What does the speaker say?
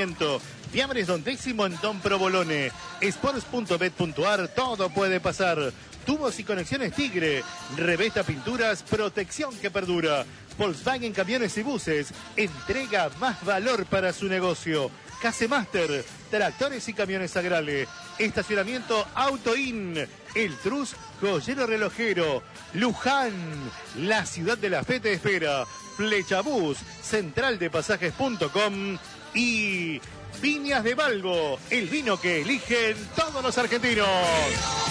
estacionamiento. Fiambres Don Décimo en Don Provolone. Sports.bet.ar, todo puede pasar. Tubos y conexiones Tigre. Revesta Pinturas, protección que perdura. Volkswagen Camiones y Buses, entrega más valor para su negocio. Casemaster, tractores y camiones Agrale. Estacionamiento Autoin, El Trus, joyero relojero. Luján, la ciudad de la fe te espera. Flechabús, centraldepasajes.com y Viñas de Valgo, el vino que eligen todos los argentinos.